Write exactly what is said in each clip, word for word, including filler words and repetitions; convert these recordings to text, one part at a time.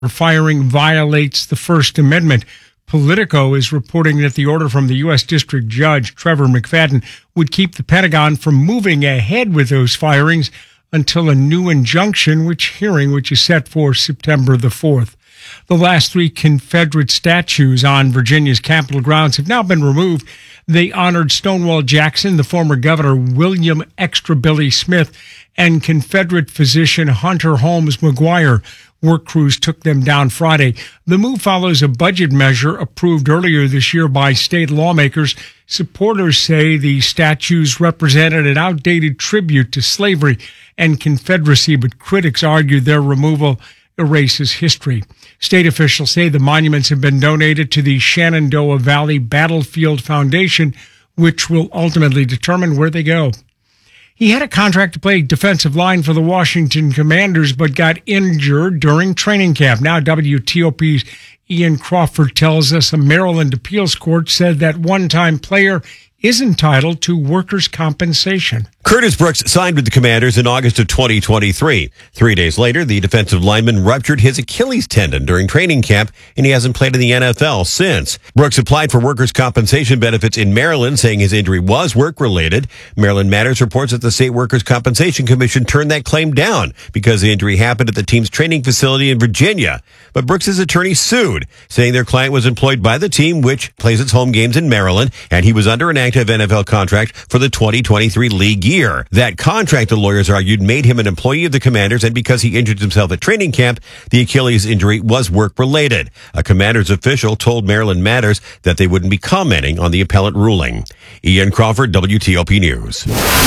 firing violates the First Amendment. Politico is reporting that the order from the U S District Judge Trevor McFadden would keep the Pentagon from moving ahead with those firings until a new injunction, which hearing, which is set for September the fourth. The last three Confederate statues on Virginia's Capitol grounds have now been removed. They honored Stonewall Jackson, the former governor William Extra Billy Smith, and Confederate physician Hunter Holmes McGuire. Work crews took them down Friday. The move follows a budget measure approved earlier this year by state lawmakers. Supporters say the statues represented an outdated tribute to slavery and Confederacy, but critics argued their removal erases history. State officials say the monuments have been donated to the Shenandoah Valley Battlefield Foundation, which will ultimately determine where they go. He had a contract to play defensive line for the Washington Commanders, but got injured during training camp. Now W T O P's Ian Crawford tells us a Maryland appeals court said that one-time player is entitled to workers' compensation. Curtis Brooks signed with the Commanders in August of twenty twenty-three. Three days later, the defensive lineman ruptured his Achilles tendon during training camp, and he hasn't played in the N F L since. Brooks applied for workers' compensation benefits in Maryland, saying his injury was work-related. Maryland Matters reports that the State Workers' Compensation Commission turned that claim down because the injury happened at the team's training facility in Virginia. But Brooks' attorney sued, saying their client was employed by the team, which plays its home games in Maryland, and he was under an active N F L contract for the twenty twenty-three league year. That contract, the lawyers argued, made him an employee of the Commanders, and because he injured himself at training camp, the Achilles injury was work-related. A Commanders official told Maryland Matters that they wouldn't be commenting on the appellate ruling. Ian Crawford, W T O P News.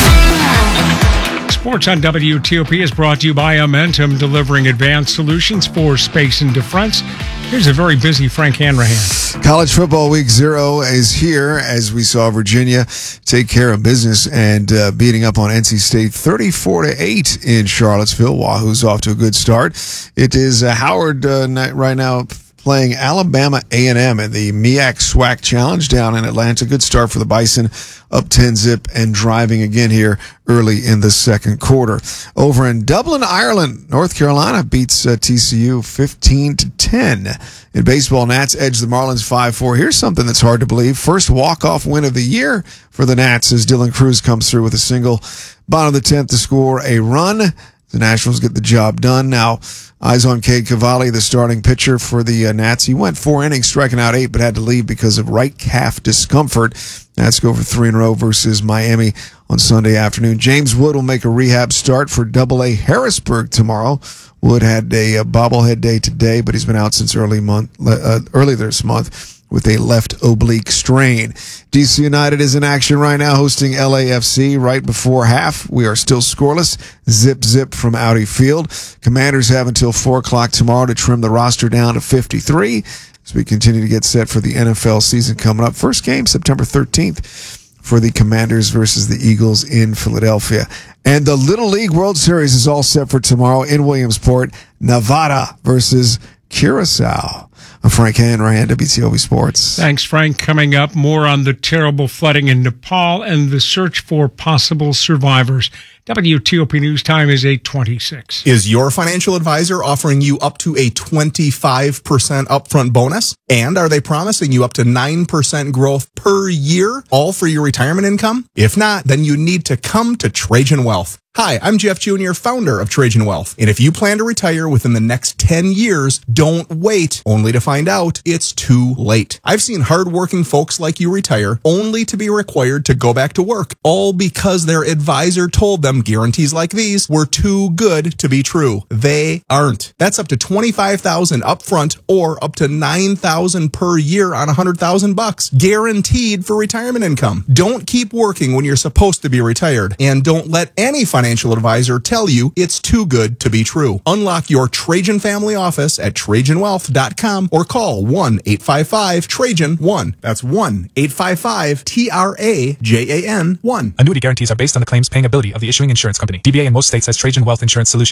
Sports on W T O P is brought to you by Amentum, delivering advanced solutions for space and defense. Here's a very busy Frank Hanrahan. College football week zero is here as we saw Virginia take care of business and uh, beating up on N C State thirty-four to eight in Charlottesville. Wahoo's off to a good start. It is uh, Howard uh, right now playing Alabama A and M in the MEAC SWAC Challenge down in Atlanta. Good start for the Bison, up ten zip and driving again here early in the second quarter. Over in Dublin, Ireland, North Carolina beats uh, T C U fifteen to ten. In baseball, Nats edge the Marlins five four. Here's something that's hard to believe. First walk-off win of the year for the Nats as Dylan Cruz comes through with a single. Bottom of the tenth to score a run. The Nationals get the job done. Now, eyes on Cade Cavalli, the starting pitcher for the uh, Nats. He went four innings, striking out eight, but had to leave because of right calf discomfort. Nats go for three in a row versus Miami on Sunday afternoon. James Wood will make a rehab start for Double A Harrisburg tomorrow. Wood had a, a bobblehead day today, but he's been out since early month, uh, early this month with a left oblique strain. D C United is in action right now, hosting L A F C right before half. We are still scoreless. Zip, zip from Audi Field. Commanders have until four o'clock tomorrow to trim the roster down to fifty-three as we continue to get set for the N F L season coming up. First game, September thirteenth, for the Commanders versus the Eagles in Philadelphia. And the Little League World Series is all set for tomorrow in Williamsport. Nevada versus Curacao. I'm Frank Hanrahan, W T O P Sports. Thanks, Frank. Coming up, more on the terrible flooding in Nepal and the search for possible survivors. W T O P News Time is eight twenty-six. Is your financial advisor offering you up to a twenty-five percent upfront bonus? And are they promising you up to nine percent growth per year, all for your retirement income? If not, then you need to come to Trajan Wealth. Hi, I'm Jeff Junior, founder of Trajan Wealth. And if you plan to retire within the next ten years, don't wait only to find out it's too late. I've seen hardworking folks like you retire only to be required to go back to work, all because their advisor told them guarantees like these were too good to be true. They aren't. That's up to twenty-five thousand dollars upfront or up to nine thousand dollars per year on one hundred thousand bucks, guaranteed for retirement income. Don't keep working when you're supposed to be retired, and don't let any financial financial advisor tell you it's too good to be true. Unlock your Trajan family office at Trajan Wealth dot com or call one eight five five Trajan one. That's one eight five five T R A J A N one. Annuity guarantees are based on the claims paying ability of the issuing insurance company. D B A in most states has Trajan Wealth Insurance Solutions.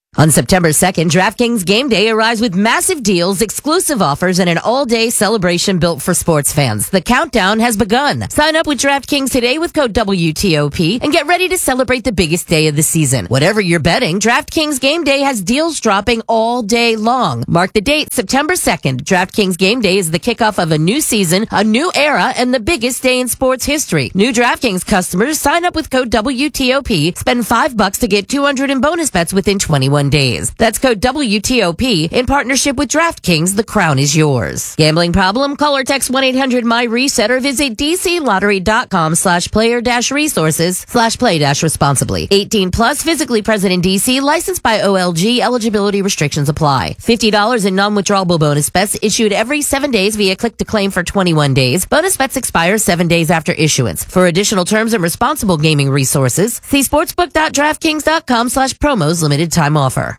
On September second, DraftKings Game Day arrives with massive deals, exclusive offers, and an all-day celebration built for sports fans. The countdown has begun. Sign up with DraftKings today with code W T O P and get ready to celebrate the biggest day of the season. Whatever you're betting, DraftKings Game Day has deals dropping all day long. Mark the date, September second. DraftKings Game Day is the kickoff of a new season, a new era, and the biggest day in sports history. New DraftKings customers sign up with code W T O P, spend five bucks to get two hundred in bonus bets within twenty-one days. That's code W T O P in partnership with DraftKings. The crown is yours. Gambling problem? Call or text one eight hundred my reset or visit dclottery.com slash player dash resources slash play dash responsibly. eighteen plus, physically present in D C, licensed by O L G. Eligibility restrictions apply. fifty dollars in non-withdrawable bonus bets issued every seven days via click to claim for twenty-one days. Bonus bets expire seven days after issuance. For additional terms and responsible gaming resources, see sportsbook.draftkings.com slash promos. Limited time offer.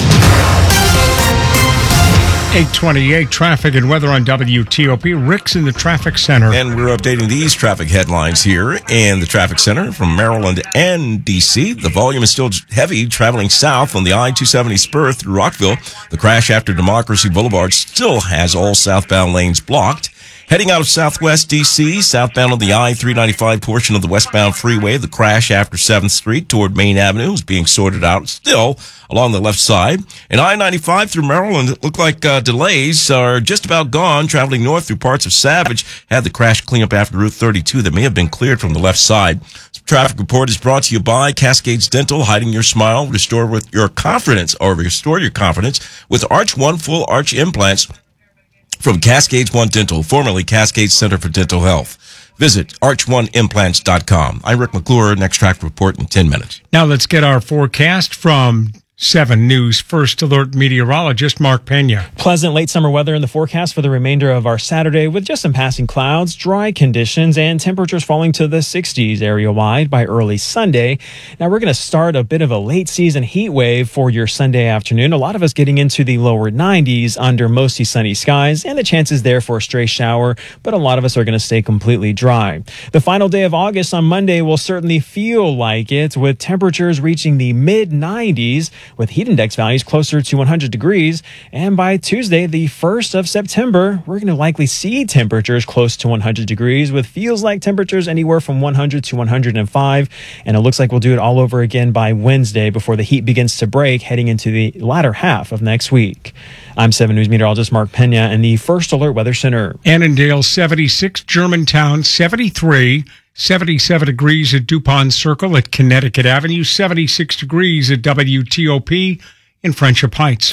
eight twenty-eight traffic and weather on W T O P. Rick's in the traffic center. And we're updating these traffic headlines here in the traffic center from Maryland and D C. The volume is still heavy traveling south on the I two seventy spur through Rockville. The crash after Democracy Boulevard still has all southbound lanes blocked. Heading out of southwest D C, southbound on the I three ninety-five portion of the westbound freeway, the crash after seventh street toward Main Avenue is being sorted out still along the left side. And I ninety-five through Maryland, it looked like uh, delays are just about gone. Traveling north through parts of Savage had the crash cleanup after Route thirty-two that may have been cleared from the left side. This traffic report is brought to you by Cascades Dental, hiding your smile, restore with your confidence, or restore your confidence with Arch One full arch implants from Cascades One Dental, formerly Cascades Center for Dental Health. Visit arch one implants dot com. I'm Rick McClure. Next traffic report in ten minutes. Now let's get our forecast from seven News First Alert meteorologist Mark Pena. Pleasant late summer weather in the forecast for the remainder of our Saturday with just some passing clouds, dry conditions, and temperatures falling to the sixties area-wide by early Sunday. Now we're going to start a bit of a late season heat wave for your Sunday afternoon. A lot of us getting into the lower nineties under mostly sunny skies and the chances there for a stray shower, but a lot of us are going to stay completely dry. The final day of August on Monday will certainly feel like it with temperatures reaching the mid nineties. With heat index values closer to one hundred degrees. And by Tuesday, the first of September, we're going to likely see temperatures close to one hundred degrees with feels like temperatures anywhere from one hundred to one hundred five. And it looks like we'll do it all over again by Wednesday before the heat begins to break heading into the latter half of next week. I'm seven News meteorologist Mark Pena in the First Alert Weather Center. Annandale seventy-six, Germantown seventy-three, seventy-seven degrees at DuPont Circle at Connecticut Avenue, seventy-six degrees at W T O P in Friendship Heights.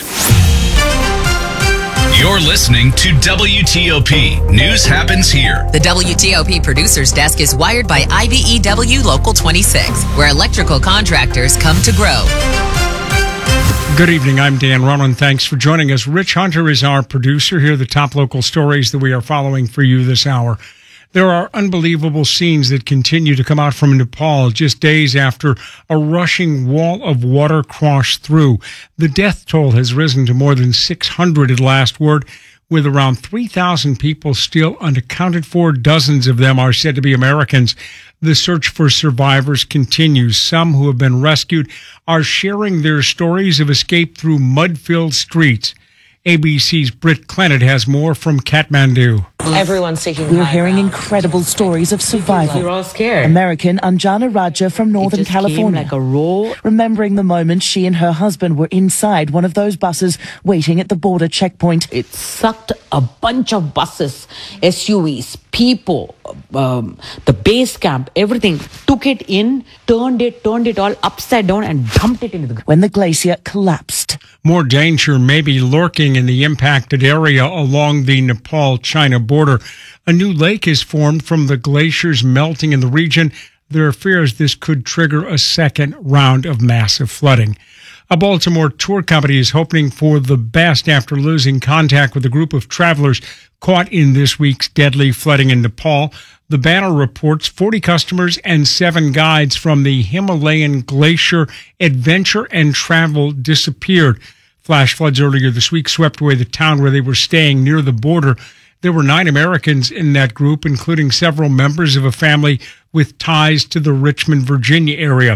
You're listening to W T O P. News happens here. The W T O P Producers Desk is wired by I B E W Local twenty-six, where electrical contractors come to grow. Good evening. I'm Dan Ronan. Thanks for joining us. Rich Hunter is our producer. Here are the top local stories that we are following for you this hour. There are unbelievable scenes that continue to come out from Nepal just days after a rushing wall of water crashed through. The death toll has risen to more than six hundred at last word, with around three thousand people still unaccounted for. Dozens of them are said to be Americans. The search for survivors continues. Some who have been rescued are sharing their stories of escape through mud-filled streets. A B C's Britt Clennett has more from Kathmandu. Everyone's taking We're hearing incredible stories of survival. You're all scared. American Anjana Raja from Northern it just California. Came like a roll. Remembering the moment she and her husband were inside one of those buses waiting at the border checkpoint. It sucked a bunch of buses, S U Vs, people, um, the base camp, everything. Took it in, turned it, turned it all upside down and dumped it into the... When the glacier collapsed. More danger may be lurking in the impacted area along the Nepal-China border. A new lake is formed from the glaciers melting in the region. There are fears this could trigger a second round of massive flooding. A Baltimore tour company is hoping for the best after losing contact with a group of travelers caught in this week's deadly flooding in Nepal. The Banner reports forty customers and seven guides from the Himalayan Glacier Adventure and Travel disappeared. Flash floods earlier this week swept away the town where they were staying near the border. There were nine Americans in that group, including several members of a family with ties to the Richmond, Virginia area.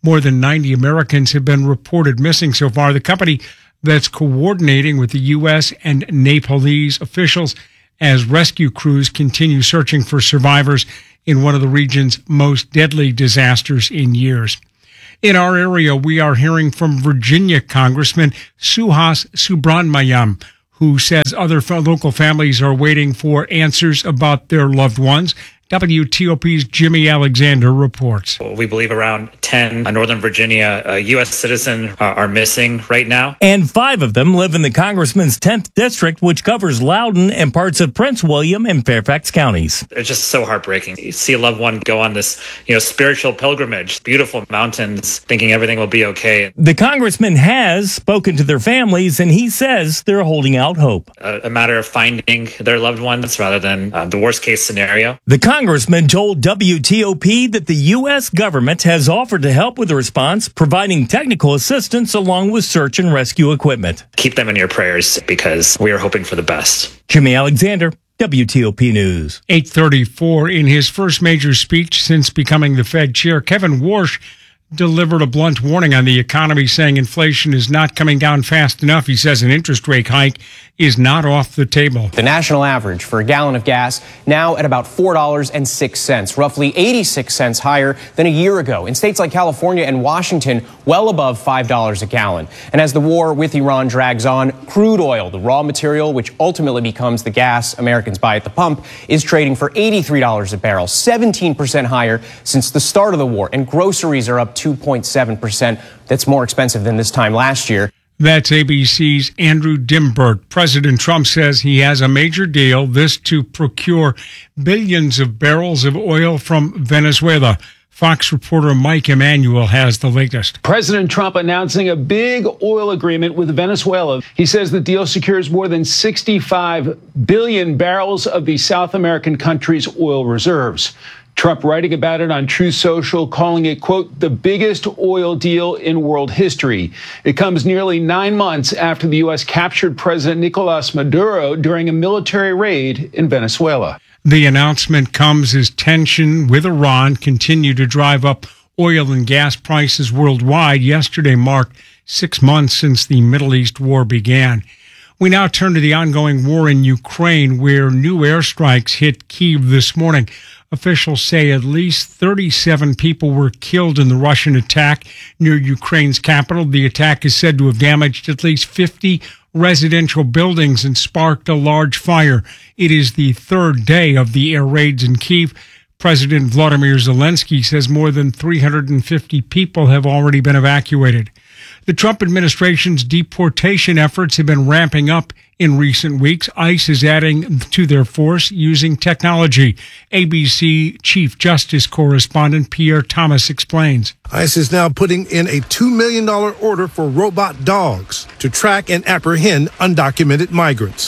More than ninety Americans have been reported missing so far. The company that's coordinating with the U S and Nepalese officials as rescue crews continue searching for survivors in one of the region's most deadly disasters in years. In our area, we are hearing from Virginia Congressman Suhas Subramanyam, who says other local families are waiting for answers about their loved ones. W T O P's Jimmy Alexander reports. We believe around ten Northern Virginia uh, U S citizens are, are missing right now. And five of them live in the congressman's tenth district, which covers Loudoun and parts of Prince William and Fairfax counties. It's just so heartbreaking. You see a loved one go on this, you know, spiritual pilgrimage, beautiful mountains, thinking everything will be okay. The congressman has spoken to their families, and he says they're holding out hope. A, a matter of finding their loved ones rather than uh, the worst case scenario. The Congressman told W T O P that the U S government has offered to help with the response, providing technical assistance along with search and rescue equipment. Keep them in your prayers because we are hoping for the best. Jimmy Alexander, W T O P News. eight thirty-four. In his first major speech since becoming the Fed chair, Kevin Warsh delivered a blunt warning on the economy, saying inflation is not coming down fast enough. He says an interest rate hike is not off the table. The national average for a gallon of gas now at about four dollars and six cents, roughly eighty-six cents higher than a year ago. In states like California and Washington, well above five dollars a gallon. And as the war with Iran drags on, crude oil, the raw material which ultimately becomes the gas Americans buy at the pump, is trading for eighty-three dollars a barrel, seventeen percent higher since the start of the war. And groceries are up two point seven percent. That's more expensive than this time last year. That's A B C's Andrew Dimbert. President Trump says he has a major deal, this to procure billions of barrels of oil from Venezuela. Fox reporter Mike Emanuel has the latest. President Trump announcing a big oil agreement with Venezuela. He says the deal secures more than sixty-five billion barrels of the South American country's oil reserves. Trump writing about it on Truth Social, calling it, quote, the biggest oil deal in world history. It comes nearly nine months after the U S captured President Nicolas Maduro during a military raid in Venezuela. The announcement comes as tension with Iran continued to drive up oil and gas prices worldwide. Yesterday marked six months since the Middle East war began. We now turn to the ongoing war in Ukraine, where new airstrikes hit Kyiv this morning. Officials say at least thirty-seven people were killed in the Russian attack near Ukraine's capital. The attack is said to have damaged at least fifty residential buildings and sparked a large fire. It is the third day of the air raids in Kyiv. President Vladimir Zelensky says more than three hundred fifty people have already been evacuated. The Trump administration's deportation efforts have been ramping up in recent weeks. ICE is adding to their force using technology. A B C Chief Justice correspondent Pierre Thomas explains. ICE is now putting in a two million dollars order for robot dogs to track and apprehend undocumented migrants.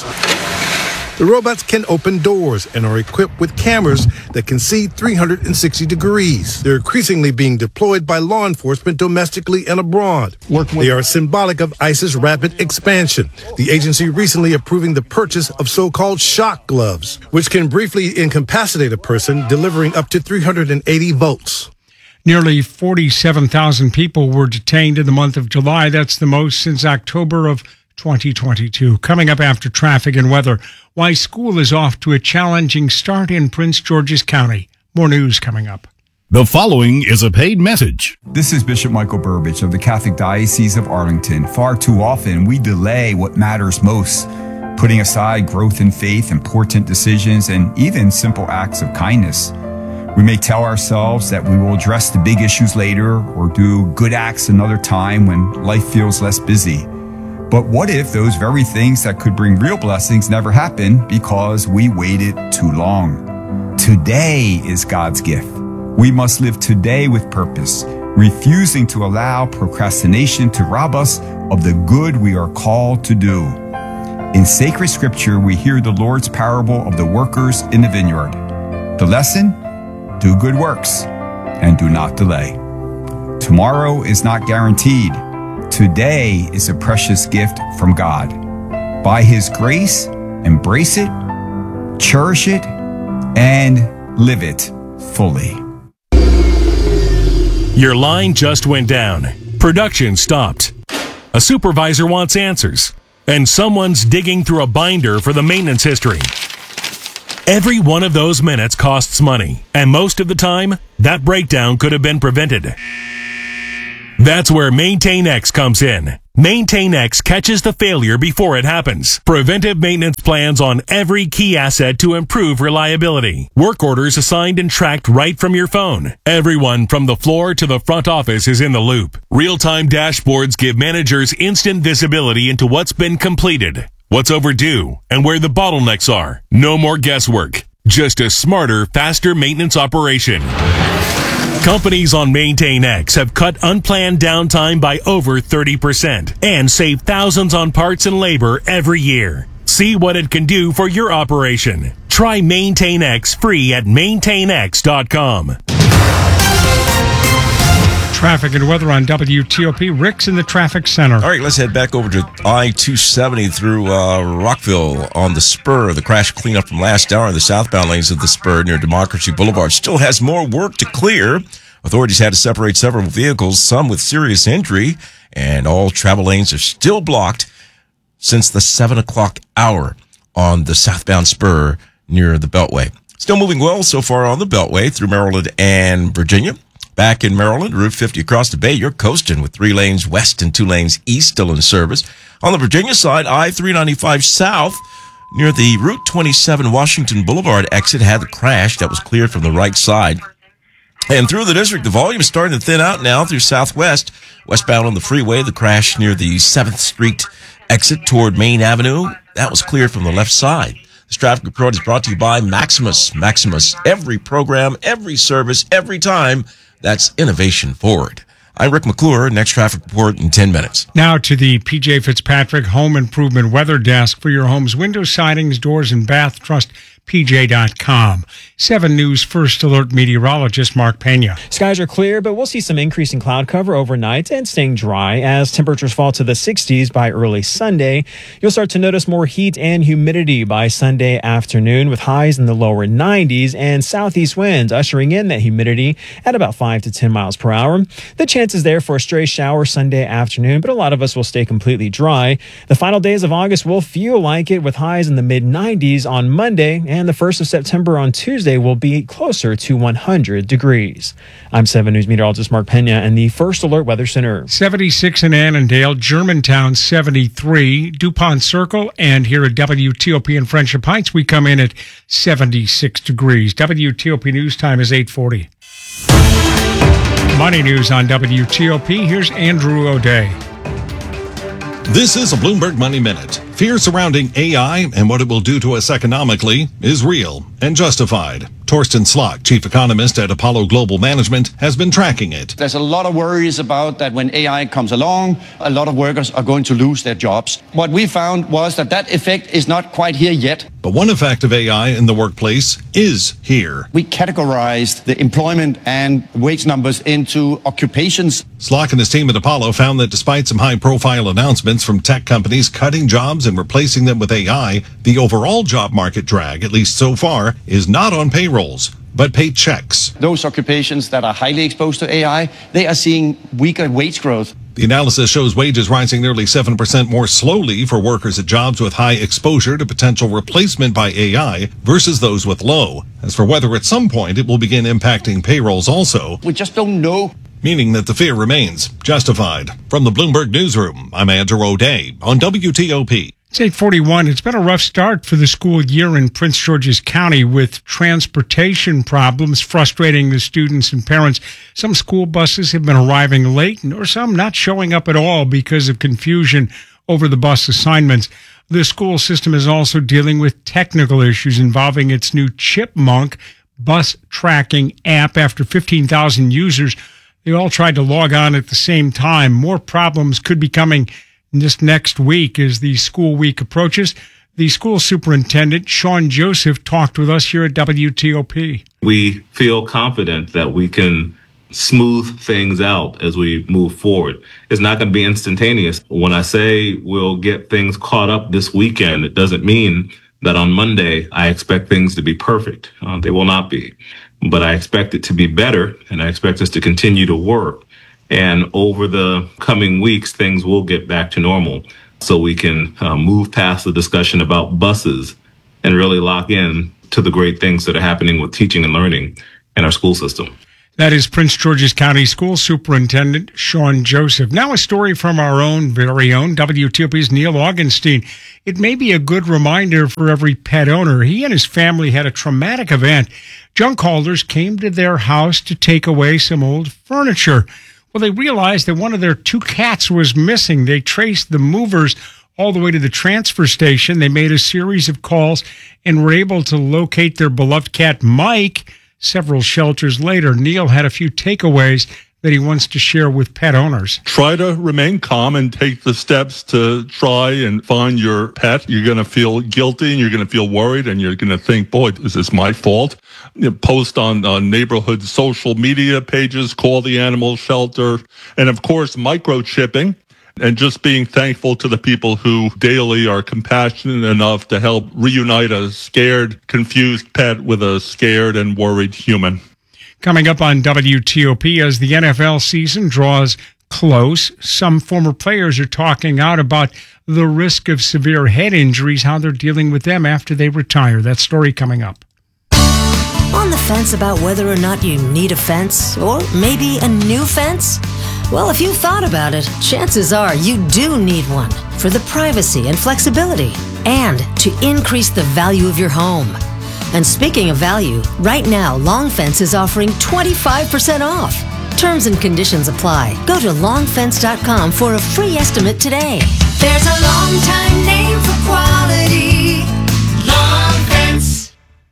The robots can open doors and are equipped with cameras that can see three hundred sixty degrees. They're increasingly being deployed by law enforcement domestically and abroad. They are symbolic of ICE's rapid expansion. The agency recently approving the purchase of so-called shock gloves, which can briefly incapacitate a person, delivering up to three hundred eighty volts. Nearly forty-seven thousand people were detained in the month of July. That's the most since October of twenty twenty-two. Coming up after traffic and weather, why school is off to a challenging start in Prince George's County. More news coming up. The following is a paid message. This is Bishop Michael Burbidge of the Catholic Diocese of Arlington. Far too often, we delay what matters most, putting aside growth in faith, important decisions, and even simple acts of kindness. We may tell ourselves that we will address the big issues later or do good acts another time when life feels less busy. But what if those very things that could bring real blessings never happen because we waited too long? Today is God's gift. We must live today with purpose, refusing to allow procrastination to rob us of the good we are called to do. In sacred scripture, we hear the Lord's parable of the workers in the vineyard. The lesson? Do good works and do not delay. Tomorrow is not guaranteed. Today is a precious gift from God. By His grace, embrace it, cherish it, and live it fully. Your line just went down. Production stopped. A supervisor wants answers. And someone's digging through a binder for the maintenance history. Every one of those minutes costs money. And most of the time, that breakdown could have been prevented. That's where MaintainX comes in. MaintainX catches the failure before it happens. Preventive maintenance plans on every key asset to improve reliability. Work orders assigned and tracked right from your phone. Everyone from the floor to the front office is in the loop. Real-time dashboards give managers instant visibility into what's been completed, what's overdue, and where the bottlenecks are. No more guesswork. Just a smarter, faster maintenance operation. Companies on MaintainX have cut unplanned downtime by over thirty percent and save thousands on parts and labor every year. See what it can do for your operation. Try MaintainX free at maintain x dot com. Traffic and weather on W T O P. Rick's in the traffic center. All right, let's head back over to I two seventy through uh, Rockville on the spur. The crash cleanup from last hour in the southbound lanes of the spur near Democracy Boulevard still has more work to clear. Authorities had to separate several vehicles, some with serious injury, and all travel lanes are still blocked since the seven o'clock hour on the southbound spur near the Beltway. Still moving well so far on the Beltway through Maryland and Virginia. Back in Maryland, Route fifty across the bay, you're coasting with three lanes west and two lanes east still in service. On the Virginia side, I three ninety-five south near the Route twenty-seven Washington Boulevard exit had the crash that was cleared from the right side. And through the district, the volume is starting to thin out now through southwest. Westbound on the freeway, the crash near the seventh Street exit toward Main Avenue, that was cleared from the left side. This traffic report is brought to you by Maximus. Maximus, every program, every service, every time. That's innovation forward. I'm Rick McClure. Next traffic report in ten minutes. Now to the P J Fitzpatrick Home Improvement Weather Desk for your home's window sidings, doors, and bath. Trust P J dot com. seven News First Alert meteorologist Mark Pena. Skies are clear, but we'll see some increasing cloud cover overnight and staying dry as temperatures fall to the sixties by early Sunday. You'll start to notice more heat and humidity by Sunday afternoon with highs in the lower nineties and southeast winds ushering in that humidity at about five to ten miles per hour. The chance is there for a stray shower Sunday afternoon, but a lot of us will stay completely dry. The final days of August will feel like it with highs in the mid nineties on Monday, and the first of September on Tuesday will be closer to one hundred degrees. I'm seven News meteorologist Mark Pena and the First Alert Weather Center. seventy-six in Annandale, Germantown seventy-three, DuPont Circle, and here at W T O P in Friendship Heights, we come in at seventy-six degrees. W T O P news time is eight forty. Money news on W T O P. Here's Andrew O'Day. This is a Bloomberg Money Minute. Fear surrounding A I and what it will do to us economically is real and justified. Torsten Slok, chief economist at Apollo Global Management, has been tracking it. There's a lot of worries about that when A I comes along, a lot of workers are going to lose their jobs. What we found was that that effect is not quite here yet. But one effect of A I in the workplace is here. We categorized the employment and wage numbers into occupations. Slok and his team at Apollo found that despite some high-profile announcements from tech companies cutting jobs and replacing them with A I, the overall job market drag, at least so far, is not on payrolls, but paychecks. Those occupations that are highly exposed to A I, they are seeing weaker wage growth. The analysis shows wages rising nearly seven percent more slowly for workers at jobs with high exposure to potential replacement by A I versus those with low. As for whether at some point it will begin impacting payrolls also, we just don't know. Meaning that the fear remains justified. From the Bloomberg Newsroom, I'm Andrew O'Day on W T O P. It's eight forty-one. It's been a rough start for the school year in Prince George's County with transportation problems frustrating the students and parents. Some school buses have been arriving late or some not showing up at all because of confusion over the bus assignments. The school system is also dealing with technical issues involving its new Chipmunk bus tracking app. After fifteen thousand users, they all tried to log on at the same time. More problems could be coming this next week as the school week approaches. The school superintendent, Sean Joseph, talked with us here at W T O P. We feel confident that we can smooth things out as we move forward. It's not going to be instantaneous. When I say we'll get things caught up this weekend, it doesn't mean that on Monday I expect things to be perfect. Uh, they will not be. but I expect it to be better, and I expect us to continue to work. And over the coming weeks, things will get back to normal so we can uh, move past the discussion about buses and really lock in to the great things that are happening with teaching and learning in our school system. That is Prince George's County School Superintendent Sean Joseph. Now a story from our own, very own, W T O P's Neil Augenstein. It may be a good reminder for every pet owner. He and his family had a traumatic event. Junk haulers came to their house to take away some old furniture. Well, they realized that one of their two cats was missing. They traced the movers all the way to the transfer station. They made a series of calls and were able to locate their beloved cat, Mike. Several shelters later, Neil had a few takeaways that he wants to share with pet owners. Try to remain calm and take the steps to try and find your pet. You're going to feel guilty and you're going to feel worried and you're going to think, boy, is this my fault? You know, post on uh, neighborhood social media pages, call the animal shelter, and of course, microchipping. And just being thankful to the people who daily are compassionate enough to help reunite a scared, confused pet with a scared and worried human. Coming up on W T O P, as the N F L season draws close, some former players are talking out about the risk of severe head injuries, how they're dealing with them after they retire. That story coming up. On the fence about whether or not you need a fence, or maybe a new fence? Well, if you've thought about it, chances are you do need one for the privacy and flexibility and to increase the value of your home. And speaking of value, right now, Long Fence is offering twenty-five percent off. Terms and conditions apply. Go to long fence dot com for a free estimate today. There's a long time name for quality. Long Fence.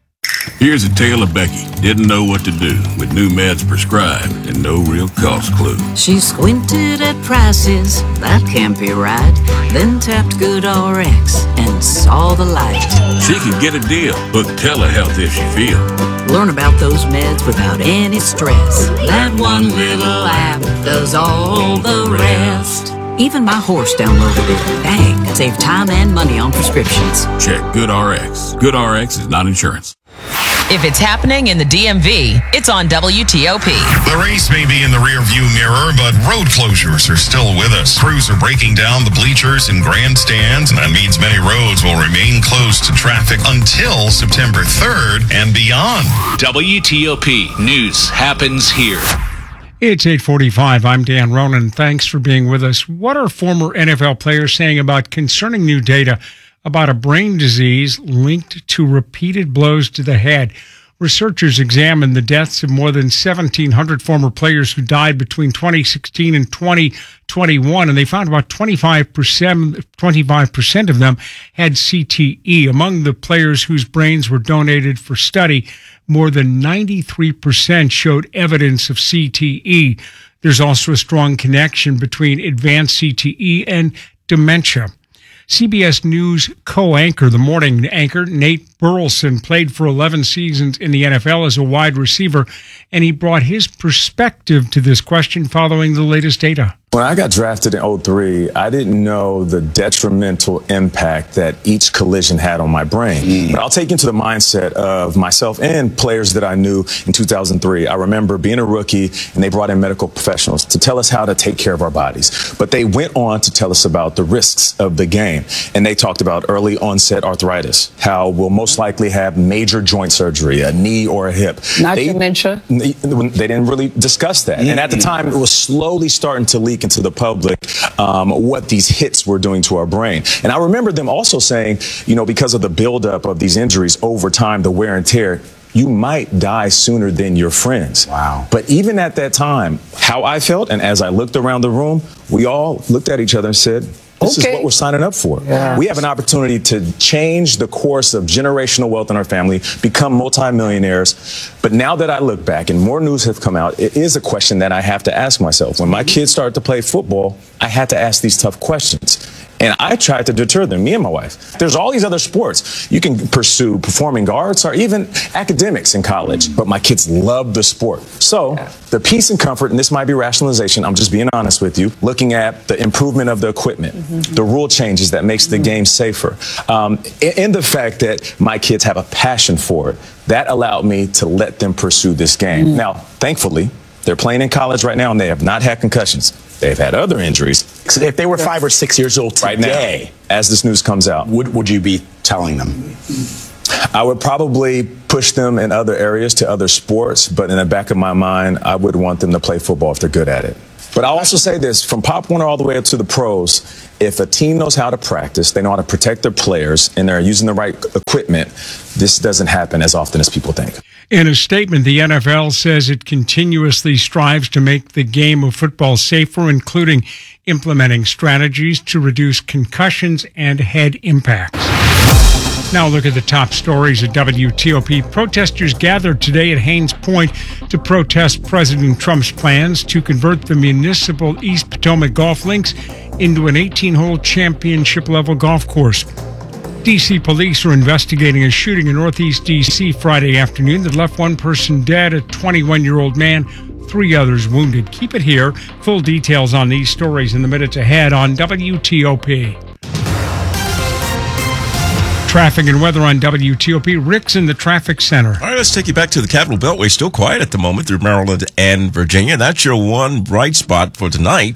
Here's a tale of Becky. Didn't know what to do with new meds prescribed and no real cost clue. She squinted at prices, that can't be right. Then tapped GoodRx and saw the light. She could get a deal. Book telehealth if she feel. Learn about those meds without any stress. That one little app does all the rest. Even my horse downloaded it. Dang, save time and money on prescriptions. Check GoodRx. GoodRx is not insurance. If it's happening in the D M V, it's on W T O P. The race may be in the rearview mirror, but road closures are still with us. Crews are breaking down the bleachers and grandstands, and that means many roads will remain closed to traffic until September third and beyond. W T O P News happens here. It's eight forty-five. I'm Dan Ronan. Thanks for being with us. What are former N F L players saying about concerning new data about a brain disease linked to repeated blows to the head? Researchers examined the deaths of more than seventeen hundred former players who died between twenty sixteen and twenty twenty-one, and they found about twenty-five percent, twenty-five percent of them had C T E. Among the players whose brains were donated for study, more than ninety-three percent showed evidence of C T E. There's also a strong connection between advanced C T E and dementia. C B S News co-anchor, the morning anchor, Nate Burleson, played for eleven seasons in the N F L as a wide receiver, and he brought his perspective to this question following the latest data. When I got drafted in oh three, I didn't know the detrimental impact that each collision had on my brain. Mm. But I'll take you into the mindset of myself and players that I knew in two thousand three. I remember being a rookie, and they brought in medical professionals to tell us how to take care of our bodies. But they went on to tell us about the risks of the game. And they talked about early onset arthritis, how we'll most likely have major joint surgery, a knee or a hip. Not they, dementia? They, they didn't really discuss that. Mm-hmm. And at the time, it was slowly starting to leak into the public um, what these hits were doing to our brain. And I remember them also saying, you know, because of the buildup of these injuries over time, the wear and tear, you might die sooner than your friends. Wow. But even at that time, how I felt, and as I looked around the room, we all looked at each other and said, this okay. is what we're signing up for. Yeah. We have an opportunity to change the course of generational wealth in our family, become multimillionaires. But now that I look back and more news have come out, it is a question that I have to ask myself. When my kids started to play football, I had to ask these tough questions. And I tried to deter them, me and my wife. There's all these other sports. You can pursue performing arts or even academics in college, but my kids love the sport. So the peace and comfort, and this might be rationalization, I'm just being honest with you, looking at the improvement of the equipment, mm-hmm. the rule changes that makes the game safer, um, and the fact that my kids have a passion for it, that allowed me to let them pursue this game. Mm-hmm. Now, thankfully, they're playing in college right now, and they have not had concussions. They've had other injuries. So if they were five or six years old today, right now, as this news comes out, would, would you be telling them? I would probably push them in other areas to other sports, but in the back of my mind, I would want them to play football if they're good at it. But I'll also say this, from Pop Warner all the way up to the pros, if a team knows how to practice, they know how to protect their players, and they're using the right equipment, this doesn't happen as often as people think. In a statement, the N F L says it continuously strives to make the game of football safer, including implementing strategies to reduce concussions and head impacts. Now look at the top stories at W T O P. Protesters gathered today at Haines Point to protest President Trump's plans to convert the municipal East Potomac golf links into an eighteen-hole championship-level golf course. D C police are investigating a shooting in Northeast D C Friday afternoon that left one person dead, a twenty-one-year-old man, three others wounded. Keep it here. Full details on these stories in the minutes ahead on W T O P. Traffic and weather on W T O P. Rick's in the traffic center. All right, let's take you back to the Capital Beltway. Still quiet at the moment through Maryland and Virginia. That's your one bright spot for tonight.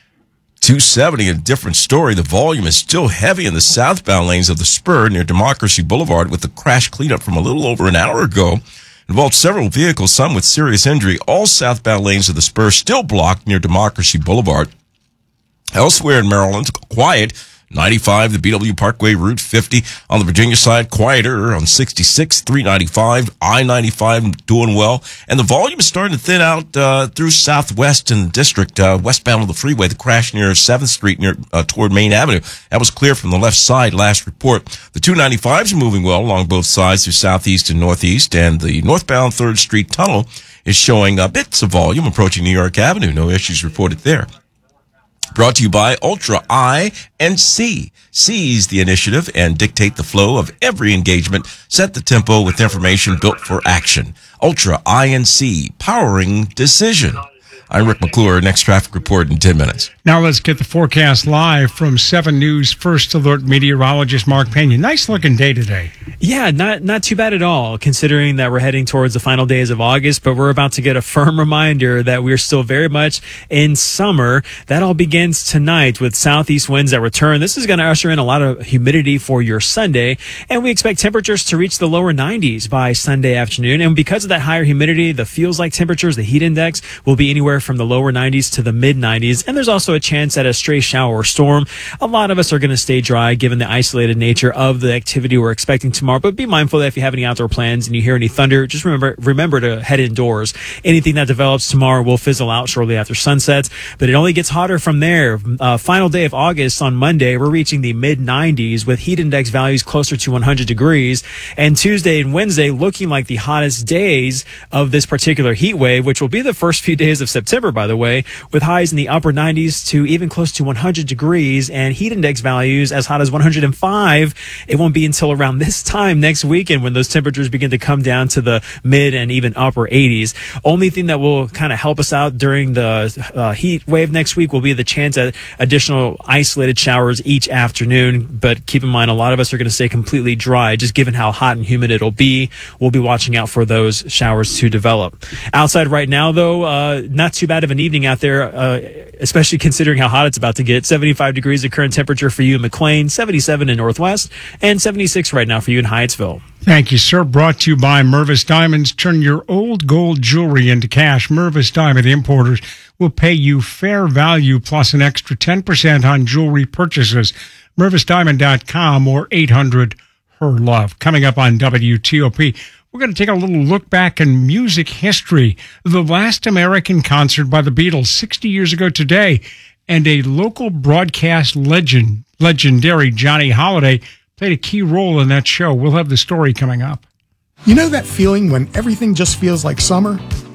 two seventy, a different story. The volume is still heavy in the southbound lanes of the spur near Democracy Boulevard with the crash cleanup from a little over an hour ago. Involved several vehicles, some with serious injury. All southbound lanes of the spur still blocked near Democracy Boulevard. Elsewhere in Maryland, quiet. ninety-five, the B W Parkway, Route fifty. On the Virginia side, quieter on sixty-six, three ninety-five, I ninety-five doing well. And the volume is starting to thin out uh, through southwest in the district, uh, westbound of the freeway. The crash near seventh Street near uh, toward Main Avenue. That was clear from the left side last report. The two ninety-fives are moving well along both sides through southeast and northeast. And the northbound third Street tunnel is showing uh, bits of volume approaching New York Avenue. No issues reported there. Brought to you by Ultra I and C. Seize the initiative and dictate the flow of every engagement. Set the tempo with information built for action. Ultra I and C, powering decision. I'm Rick McClure. Next traffic report in ten minutes. Now let's get the forecast live from seven News First Alert meteorologist Mark Pena. Nice looking day today. Yeah, not not too bad at all, considering that we're heading towards the final days of August, but we're about to get a firm reminder that we're still very much in summer. That all begins tonight with southeast winds that return. This is going to usher in a lot of humidity for your Sunday, and we expect temperatures to reach the lower nineties by Sunday afternoon. And because of that higher humidity, the feels like temperatures, the heat index, will be anywhere from the lower nineties to the mid nineties, and there's also a chance at a stray shower or storm. A lot of us are going to stay dry given the isolated nature of the activity we're expecting tomorrow, but be mindful that if you have any outdoor plans and you hear any thunder, just remember remember to head indoors. Anything that develops tomorrow will fizzle out shortly after sunsets, but it only gets hotter from there. Uh, final day of August on Monday, we're reaching the mid nineties with heat index values closer to one hundred degrees, and Tuesday and Wednesday looking like the hottest days of this particular heat wave, which will be the first few days of September, by the way, with highs in the upper nineties to even close to one hundred degrees and heat index values as hot as one hundred five. It won't be until around this time next weekend when those temperatures begin to come down to the mid and even upper eighties. Only thing that will kind of help us out during the uh, heat wave next week will be the chance at additional isolated showers each afternoon. But keep in mind, a lot of us are going to stay completely dry, just given how hot and humid it'll be. We'll be watching out for those showers to develop. Outside right now, though, uh, not too bad of an evening out there, uh, especially considering how hot it's about to get. seventy-five degrees the current temperature for you in McLean, seventy-seven in Northwest, and seventy-six right now for you in Hyattsville. Thank you, sir. Brought to you by Mervis Diamonds. Turn your old gold jewelry into cash. Mervis Diamond Importers will pay you fair value plus an extra ten percent on jewelry purchases. Mervis Diamond dot com or eight hundred her love. Coming up on W T O P, we're going to take a little look back in music history. The last American concert by the Beatles sixty years ago today, and a local broadcast legend, legendary Johnny Holiday, played a key role in that show. We'll have the story coming up. You know that feeling when everything just feels like summer?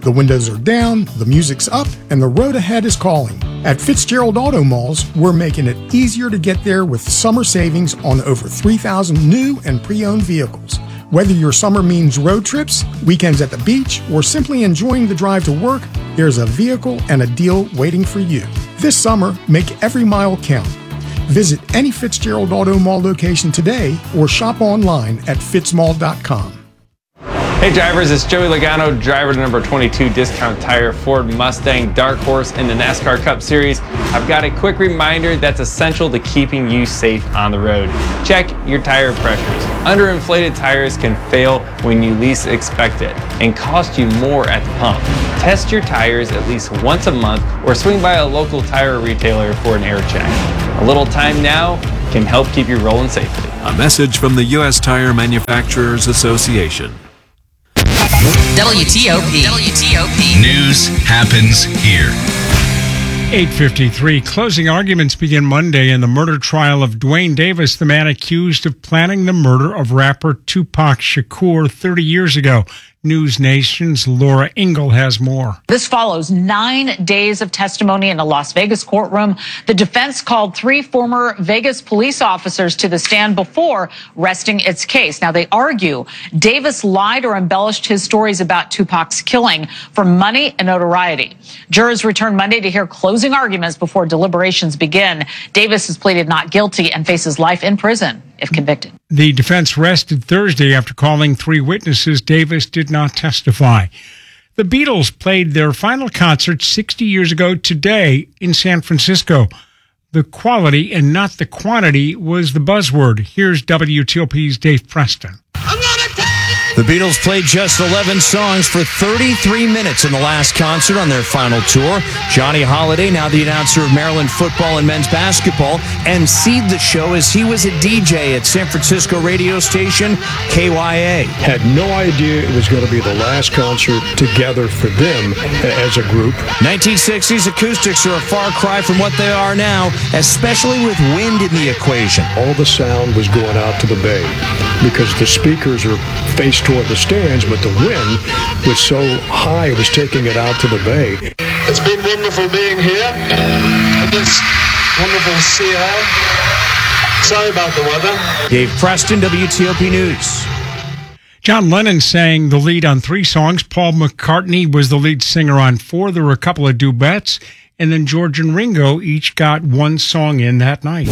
The windows are down, the music's up, and the road ahead is calling. At Fitzgerald Auto Malls, we're making it easier to get there with summer savings on over three thousand new and pre-owned vehicles. Whether your summer means road trips, weekends at the beach, or simply enjoying the drive to work, there's a vehicle and a deal waiting for you. This summer, make every mile count. Visit any Fitzgerald Auto Mall location today or shop online at fitzmall dot com. Hey drivers, it's Joey Logano, driver number twenty-two Discount Tire Ford Mustang Dark Horse in the NASCAR Cup Series. I've got a quick reminder that's essential to keeping you safe on the road. Check your tire pressures. Underinflated tires can fail when you least expect it and cost you more at the pump. Test your tires at least once a month or swing by a local tire retailer for an air check. A little time now can help keep you rolling safely. A message from the U S Tire Manufacturers Association. W T O P. W T O P. News happens here. eight fifty-three. Closing arguments begin Monday in the murder trial of Dwayne Davis, the man accused of planning the murder of rapper Tupac Shakur thirty years ago. News Nation's Laura Ingle has more. This follows nine days of testimony in a Las Vegas courtroom. The defense called three former Vegas police officers to the stand before resting its case. Now, they argue Davis lied or embellished his stories about Tupac's killing for money and notoriety. Jurors return Monday to hear closing arguments before deliberations begin. Davis has pleaded not guilty and faces life in prison if convicted. The defense rested Thursday after calling three witnesses. Davis did not testify. The Beatles played their final concert sixty years ago today in San Francisco. The quality and not the quantity was the buzzword. Here's W T O P's Dave Preston. The Beatles played just eleven songs for thirty-three minutes in the last concert on their final tour. Johnny Holiday, now the announcer of Maryland football and men's basketball, emceed the show as he was a D J at San Francisco radio station K Y A. Had no idea it was going to be the last concert together for them as a group. nineteen sixties acoustics are a far cry from what they are now, especially with wind in the equation. All the sound was going out to the bay because the speakers are faced toward the stands, but the wind was so high it was taking it out to the bay. It's been wonderful being here in this wonderful sea air. Sorry about the weather. Dave Preston, W T O P News. John Lennon sang the lead on three songs. Paul McCartney was the lead singer on four. There were a couple of duets, and then George and Ringo each got one song in that night.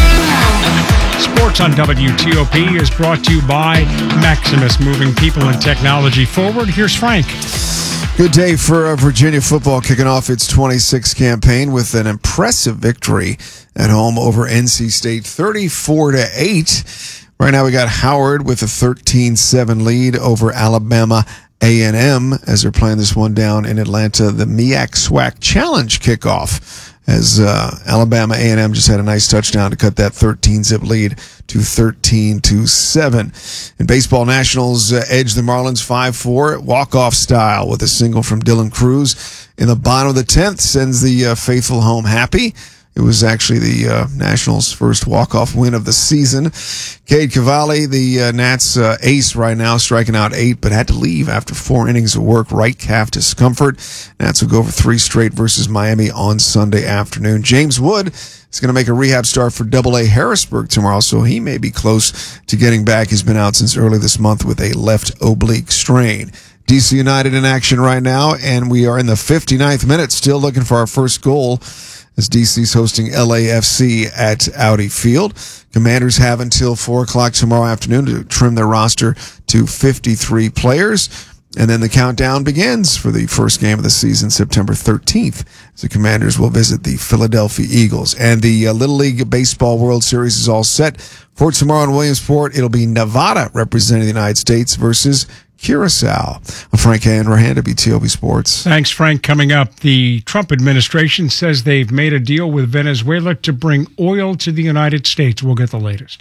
Sports on W T O P is brought to you by Maximus, moving people and technology forward. Here's Frank. Good day for Virginia football, kicking off its twenty-six campaign with an impressive victory at home over N C State, thirty-four to eight. Right now we got Howard with a thirteen seven lead over Alabama A and M as they're playing this one down in Atlanta, the M E A C SWAC Challenge kickoff. As uh, Alabama A and M just had a nice touchdown to cut that thirteen zip lead to thirteen to seven. In baseball, Nationals uh, edge the Marlins five four walk-off style with a single from Dylan Cruz in the bottom of the tenth, sends the uh, faithful home happy. It was actually the uh, Nationals' first walk-off win of the season. Cade Cavalli, the uh, Nats uh, ace right now, striking out eight, but had to leave after four innings of work, right calf discomfort. Nats will go for three straight versus Miami on Sunday afternoon. James Wood is going to make a rehab start for Double A Harrisburg tomorrow, so he may be close to getting back. He's been out since early this month with a left oblique strain. D C United in action right now, and we are in the fifty-ninth minute, still looking for our first goal, as D C's hosting L A F C at Audi Field. Commanders have until four o'clock tomorrow afternoon to trim their roster to fifty-three players. And then the countdown begins for the first game of the season, September thirteenth, as the Commanders will visit the Philadelphia Eagles. And the uh, Little League Baseball World Series is all set for tomorrow in Williamsport. It'll be Nevada representing the United States versus Curacao. I'm Frank Hanrahan, W T O P Sports. Thanks, Frank. Coming up, the Trump administration says they've made a deal with Venezuela to bring oil to the United States. We'll get the latest.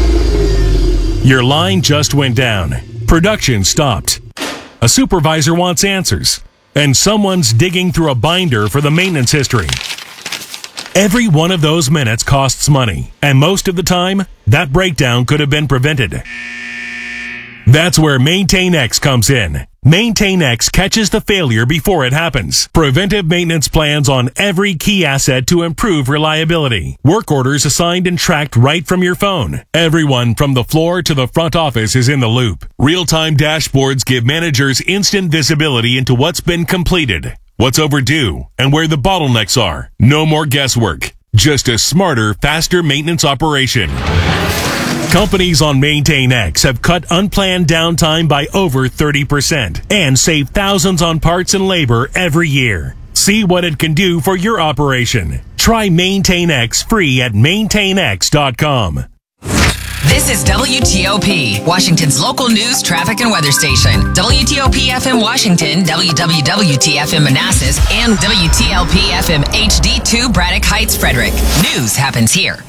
Your line just went down. Production stopped. A supervisor wants answers. And someone's digging through a binder for the maintenance history. Every one of those minutes costs money. And most of the time, that breakdown could have been prevented. That's where MaintainX comes in. MaintainX catches the failure before it happens. Preventive maintenance plans on every key asset to improve reliability. Work orders assigned and tracked right from your phone. Everyone from the floor to the front office is in the loop. Real-time dashboards give managers instant visibility into what's been completed, what's overdue, and where the bottlenecks are. No more guesswork. Just a smarter, faster maintenance operation. Companies on MaintainX have cut unplanned downtime by over thirty percent and save thousands on parts and labor every year. See what it can do for your operation. Try MaintainX free at maintain x dot com. This is W T O P, Washington's local news, traffic, and weather station. W T O P F M Washington, W W W T F M Manassas, and W T L P F M H D two Braddock Heights, Frederick. News happens here.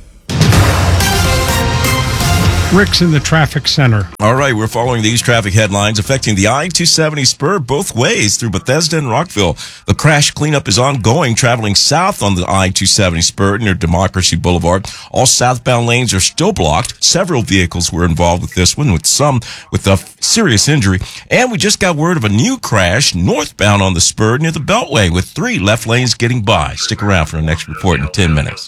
Rick's in the traffic center. All right, we're following these traffic headlines affecting the I two seventy spur both ways through Bethesda and Rockville. The crash cleanup is ongoing, traveling south on the I two seventy spur near Democracy Boulevard. All southbound lanes are still blocked. Several vehicles were involved with this one, with some with a serious injury. And we just got word of a new crash northbound on the spur near the Beltway, with three left lanes getting by. Stick around for the next report in ten minutes.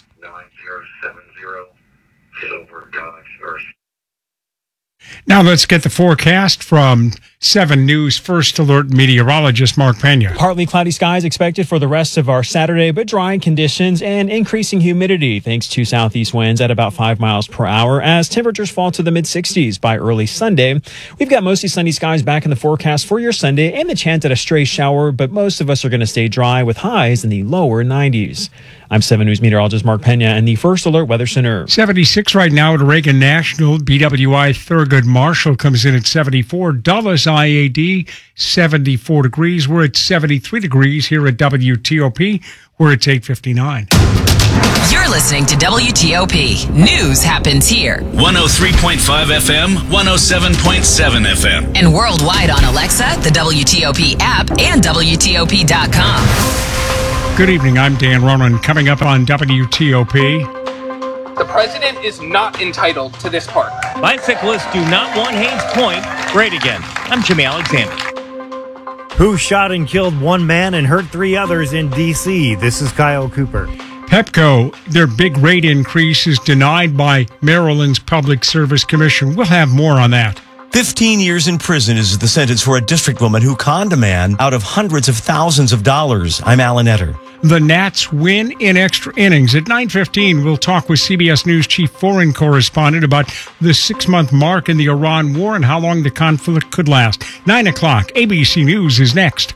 Now let's get the forecast from seven News First Alert meteorologist Mark Pena. Partly cloudy skies expected for the rest of our Saturday, but dry conditions and increasing humidity thanks to southeast winds at about five miles per hour as temperatures fall to the mid sixties by early Sunday. We've got mostly sunny skies back in the forecast for your Sunday and the chance at a stray shower, but most of us are going to stay dry with highs in the lower nineties. I'm seven News meteorologist Mark Pena in the First Alert Weather Center. seventy-six right now at Reagan National. B W I Thurgood Marshall comes in at seventy-four. Dulles I A D, seventy-four degrees. We're at seventy-three degrees here at W T O P. We're at eight fifty-nine. You're listening to W T O P. News happens here. one oh three point five F M, one oh seven point seven F M. And worldwide on Alexa, the W T O P app, and W T O P dot com. Good evening, I'm Dan Ronan. Coming up on W T O P. The president is not entitled to this park. Bicyclists do not want Haynes Point great again. I'm Jimmy Alexander. Who shot and killed one man and hurt three others in D C? This is Kyle Cooper. Pepco, their big rate increase is denied by Maryland's Public Service Commission. We'll have more on that. fifteen years in prison is the sentence for a district woman who conned a man out of hundreds of thousands of dollars. I'm Alan Etter. The Nats win in extra innings. At nine fifteen, we'll talk with C B S News chief foreign correspondent about the six-month mark in the Iran war and how long the conflict could last. nine o'clock, A B C News is next.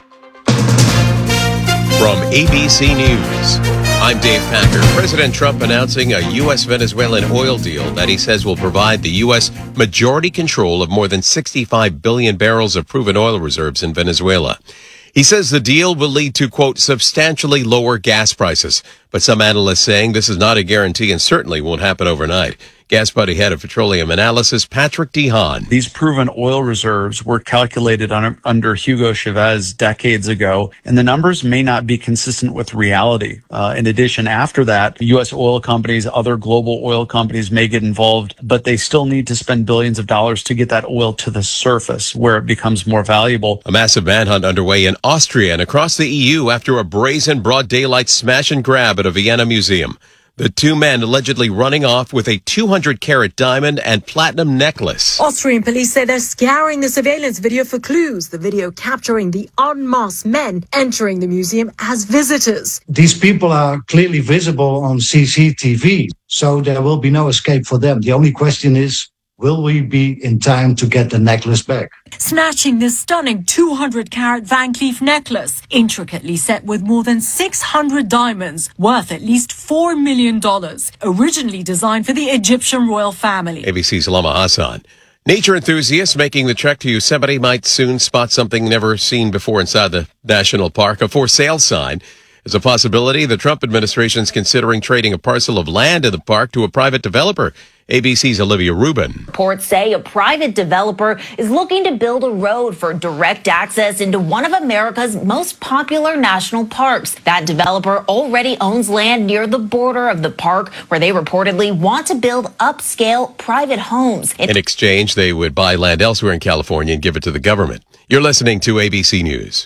From A B C News, I'm Dave Packer. President Trump announcing a U S Venezuelan oil deal that he says will provide the U S majority control of more than sixty-five billion barrels of proven oil reserves in Venezuela. He says the deal will lead to, quote, substantially lower gas prices. But some analysts saying this is not a guarantee and certainly won't happen overnight. Gas Buddy head of petroleum analysis, Patrick DeHaan. These proven oil reserves were calculated on, under Hugo Chavez decades ago, and the numbers may not be consistent with reality. Uh, in addition, after that, U S oil companies, other global oil companies may get involved, but they still need to spend billions of dollars to get that oil to the surface where it becomes more valuable. A massive manhunt underway in Austria and across the E U after a brazen broad daylight smash and grab at a Vienna museum. The two men allegedly running off with a two hundred carat diamond and platinum necklace. Austrian police say they're scouring the surveillance video for clues. The video capturing the unmasked men entering the museum as visitors. These people are clearly visible on C C T V, so there will be no escape for them. The only question is, will we be in time to get the necklace back? Snatching this stunning two hundred carat Van Cleef necklace, intricately set with more than six hundred diamonds, worth at least four million dollars, originally designed for the Egyptian royal family. A B C's Lama Hassan. Nature enthusiasts making the trek to Yosemite might soon spot something never seen before inside the national park. A for sale sign is a possibility. The Trump administration is considering trading a parcel of land in the park to a private developer. A B C's Olivia Rubin. Reports say a private developer is looking to build a road for direct access into one of America's most popular national parks. That developer already owns land near the border of the park where they reportedly want to build upscale private homes. In exchange, they would buy land elsewhere in California and give it to the government. You're listening to A B C News.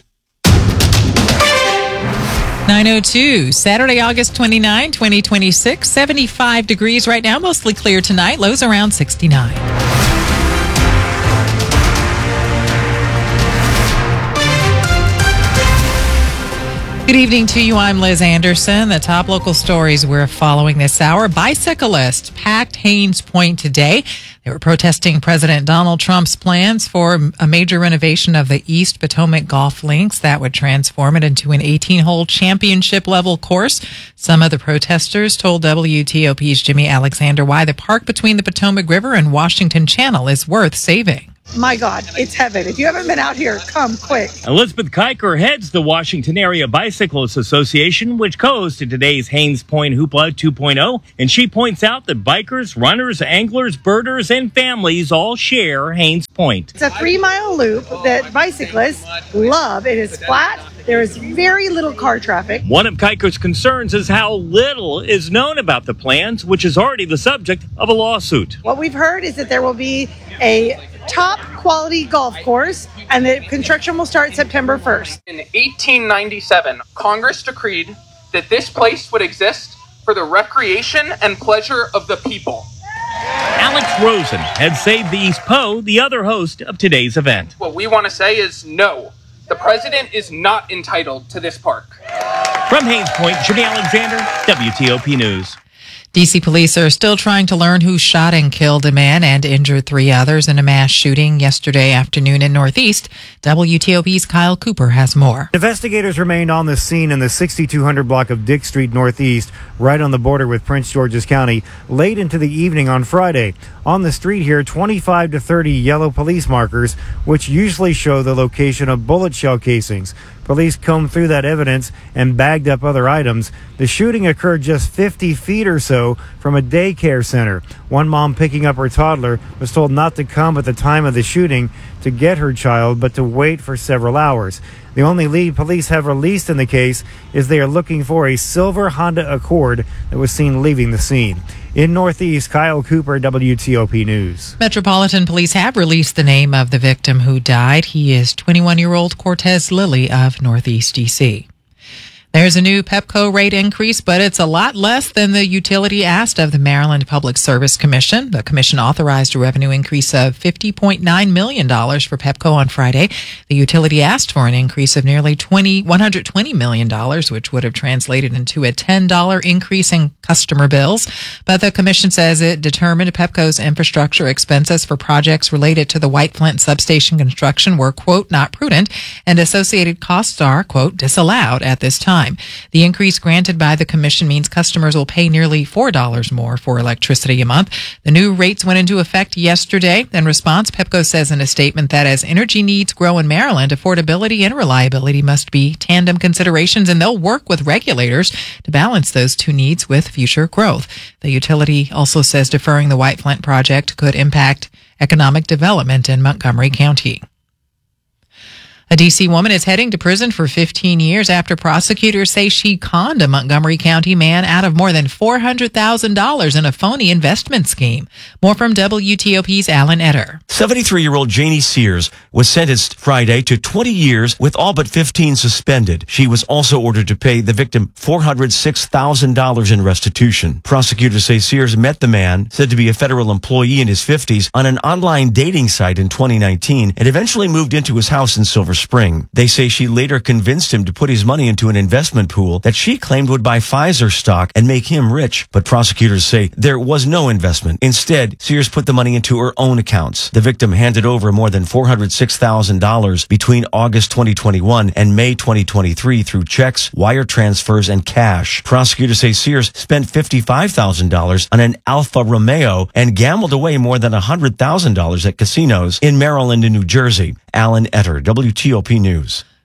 nine oh two, Saturday, August twenty-ninth, twenty twenty-six, seventy-five degrees right now, mostly clear tonight, lows around sixty-nine. Good evening to you. I'm Liz Anderson. The top local stories we're following this hour. Bicyclists packed Haines Point today. They were protesting President Donald Trump's plans for a major renovation of the East Potomac Golf Links that would transform it into an eighteen-hole championship-level course. Some of the protesters told W T O P's Jimmy Alexander why the park between the Potomac River and Washington Channel is worth saving. My God, it's heaven. If you haven't been out here, come quick. Elizabeth Kiker heads the Washington Area Bicyclists Association, which goes to today's Haines Point Hoopla two point oh, and she points out that bikers, runners, anglers, birders, and families all share Haines Point. It's a three-mile loop that bicyclists love. It is flat. There is very little car traffic. One of Kiker's concerns is how little is known about the plans, which is already the subject of a lawsuit. What we've heard is that there will be a top quality golf course and the construction will start September first. In eighteen ninety-seven, Congress decreed that this place would exist for the recreation and pleasure of the people. Alex Rosen had saved the East Po, the other host of today's event. What we want to say is no, the president is not entitled to this park. From Haines Point, Jimmy Alexander, W T O P News. D C police are still trying to learn who shot and killed a man and injured three others in a mass shooting yesterday afternoon in Northeast. W T O P's Kyle Cooper has more. Investigators remained on the scene in the sixty-two hundred block of Dick Street Northeast, right on the border with Prince George's County, late into the evening on Friday. On the street here, twenty-five to thirty yellow police markers, which usually show the location of bullet shell casings. Police combed through that evidence and bagged up other items. The shooting occurred just fifty feet or so from a daycare center. One mom picking up her toddler was told not to come at the time of the shooting to get her child, but to wait for several hours. The only lead police have released in the case is they are looking for a silver Honda Accord that was seen leaving the scene. In Northeast, Kyle Cooper, W T O P News. Metropolitan Police have released the name of the victim who died. He is twenty-one-year-old Cortez Lilly of Northeast D C. There's a new Pepco rate increase, but it's a lot less than the utility asked of the Maryland Public Service Commission. The commission authorized a revenue increase of fifty point nine million dollars for Pepco on Friday. The utility asked for an increase of nearly one hundred twenty million dollars, which would have translated into a ten dollars increase in customer bills. But the commission says it determined Pepco's infrastructure expenses for projects related to the White Flint substation construction were, quote, not prudent, and associated costs are, quote, disallowed at this time. The increase granted by the commission means customers will pay nearly four dollars more for electricity a month. The new rates went into effect yesterday. In response, Pepco says in a statement that as energy needs grow in Maryland, affordability and reliability must be tandem considerations, and they'll work with regulators to balance those two needs with future growth. The utility also says deferring the White Flint project could impact economic development in Montgomery County. A D C woman is heading to prison for fifteen years after prosecutors say she conned a Montgomery County man out of more than four hundred thousand dollars in a phony investment scheme. More from W T O P's Alan Etter. seventy-three-year-old Janie Sears was sentenced Friday to twenty years with all but fifteen suspended. She was also ordered to pay the victim four hundred six thousand dollars in restitution. Prosecutors say Sears met the man, said to be a federal employee in his fifties, on an online dating site in twenty nineteen and eventually moved into his house in Silver Spring. They say she later convinced him to put his money into an investment pool that she claimed would buy Pfizer stock and make him rich. But prosecutors say there was no investment. Instead, Sears put the money into her own accounts. The victim handed over more than four hundred six thousand dollars between August twenty twenty-one and May twenty twenty-three through checks, wire transfers, and cash. Prosecutors say Sears spent fifty-five thousand dollars on an Alfa Romeo and gambled away more than one hundred thousand dollars at casinos in Maryland and New Jersey. Alan Etter, W T O P News.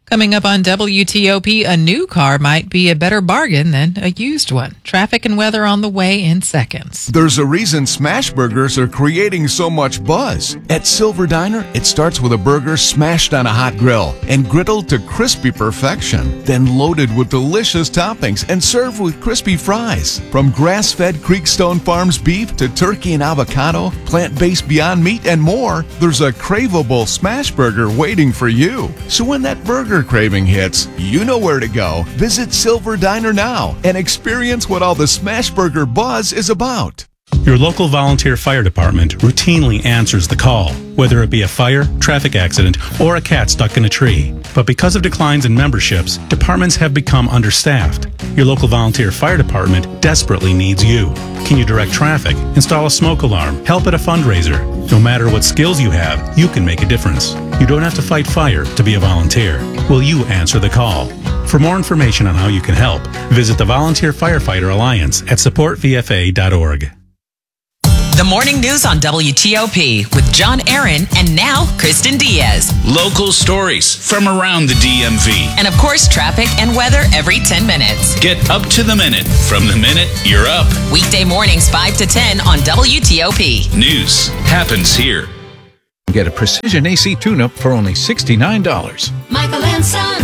Coming up on W T O P, a new car might be a better bargain than a used one. Traffic and weather on the way in seconds. There's a reason smash burgers are creating so much buzz. At Silver Diner, it starts with a burger smashed on a hot grill and griddled to crispy perfection, then loaded with delicious toppings and served with crispy fries. From grass-fed Creekstone Farms beef to turkey and avocado, plant-based Beyond Meat, and more, there's a craveable smash burger waiting for you. So when that burger craving hits, you know where to go. Visit Silver Diner now and experience what all the smash burger buzz is about. Your local volunteer fire department routinely answers the call, whether it be a fire, traffic accident, or a cat stuck in a tree. But because of declines in memberships, departments have become understaffed. Your local volunteer fire department desperately needs you. Can you direct traffic, install a smoke alarm, help at a fundraiser? No matter what skills you have, you can make a difference. You don't have to fight fire to be a volunteer. Will you answer the call? For more information on how you can help, visit the Volunteer Firefighter Alliance at support v f a dot org. The morning news on W T O P with John Aaron and now Kristen Diaz. Local stories from around the D M V. And of course, traffic and weather every ten minutes. Get up to the minute from the minute you're up. Weekday mornings five to ten on W T O P. News happens here. Get a Precision A C tune-up for only sixty-nine dollars. Michael and Son.